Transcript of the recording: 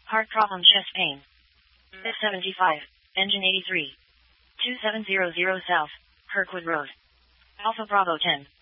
Heart problem, chest pain. S75, engine 83. 2700 South, Kirkwood Road. Alpha Bravo 10.